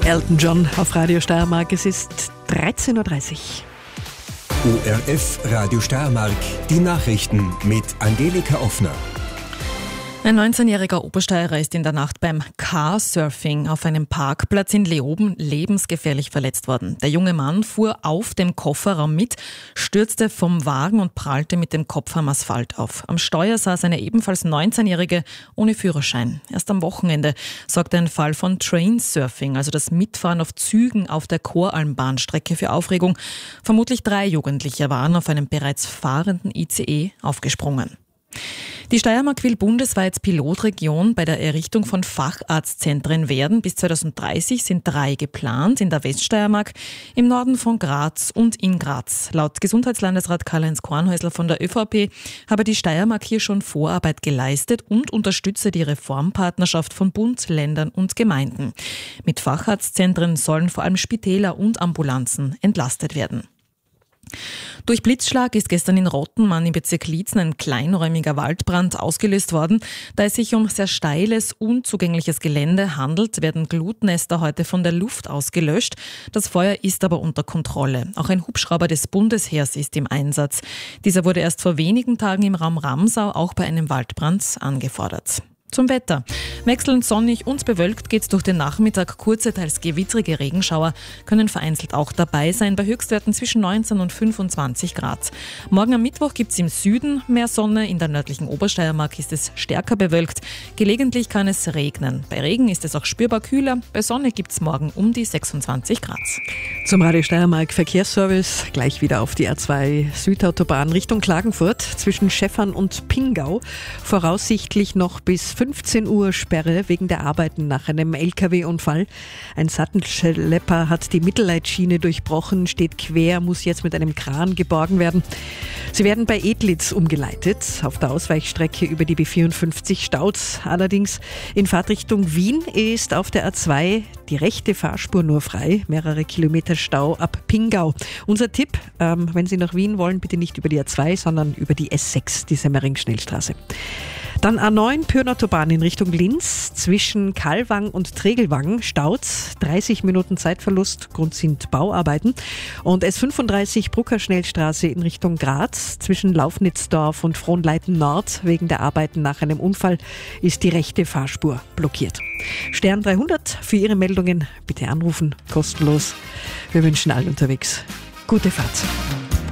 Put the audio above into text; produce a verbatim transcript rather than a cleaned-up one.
Elton John auf Radio Steiermark. Es ist dreizehn Uhr dreißig. O R F Radio Steiermark, die Nachrichten mit Angelika Offner. Ein neunzehnjähriger Obersteirer ist in der Nacht beim Car-Surfing auf einem Parkplatz in Leoben lebensgefährlich verletzt worden. Der junge Mann fuhr auf dem Kofferraum mit, stürzte vom Wagen und prallte mit dem Kopf am Asphalt auf. Am Steuer saß eine ebenfalls neunzehnjährige ohne Führerschein. Erst am Wochenende sorgte ein Fall von Train-Surfing, also das Mitfahren auf Zügen auf der Koralmbahnstrecke, für Aufregung. Vermutlich drei Jugendliche waren auf einem bereits fahrenden I C E aufgesprungen. Die Steiermark will bundesweit Pilotregion bei der Errichtung von Facharztzentren werden. Bis zweitausenddreißig sind drei geplant, in der Weststeiermark, im Norden von Graz und in Graz. Laut Gesundheitslandesrat Karl-Heinz Kornhäusl von der ÖVP habe die Steiermark hier schon Vorarbeit geleistet und unterstütze die Reformpartnerschaft von Bund, Ländern und Gemeinden. Mit Facharztzentren sollen vor allem Spitäler und Ambulanzen entlastet werden. Durch Blitzschlag ist gestern in Rottenmann im Bezirk Liezen ein kleinräumiger Waldbrand ausgelöst worden. Da es sich um sehr steiles, unzugängliches Gelände handelt, werden Glutnester heute von der Luft aus gelöscht. Das Feuer ist aber unter Kontrolle. Auch ein Hubschrauber des Bundesheers ist im Einsatz. Dieser wurde erst vor wenigen Tagen im Raum Ramsau auch bei einem Waldbrand angefordert. Zum Wetter. Wechselnd sonnig und bewölkt geht's durch den Nachmittag. Kurze, teils gewittrige Regenschauer können vereinzelt auch dabei sein, bei Höchstwerten zwischen neunzehn und fünfundzwanzig Grad. Morgen am Mittwoch gibt's im Süden mehr Sonne, in der nördlichen Obersteiermark ist es stärker bewölkt. Gelegentlich kann es regnen. Bei Regen ist es auch spürbar kühler. Bei Sonne gibt's morgen um die sechsundzwanzig Grad. Zum Radio Steiermark Verkehrsservice, gleich wieder auf die A zwei Südautobahn Richtung Klagenfurt zwischen Schäffern und Pingau. Voraussichtlich noch bis fünfzehn Uhr Sperre wegen der Arbeiten nach einem L K W-Unfall. Ein Sattelschlepper hat die Mittelleitschiene durchbrochen, steht quer, muss jetzt mit einem Kran geborgen werden. Sie werden bei Edlitz umgeleitet. Auf der Ausweichstrecke über die B vierundfünfzig staut. Allerdings in Fahrtrichtung Wien ist auf der A zwei die rechte Fahrspur nur frei. Mehrere Kilometer Stau ab Pingau. Unser Tipp, ähm, wenn Sie nach Wien wollen, bitte nicht über die A zwei, sondern über die S sechs, die Semmering-Schnellstraße. Dann A neun Pyrnautobahn in Richtung Linz, zwischen Kalwang und Tregelwang staut, dreißig Minuten Zeitverlust, Grund sind Bauarbeiten. Und S fünfunddreißig Brucker Schnellstraße in Richtung Graz, zwischen Laufnitzdorf und Frohnleiten Nord, wegen der Arbeiten nach einem Unfall ist die rechte Fahrspur blockiert. Stern dreihundert, für Ihre Meldungen bitte anrufen, kostenlos. Wir wünschen allen unterwegs gute Fahrt.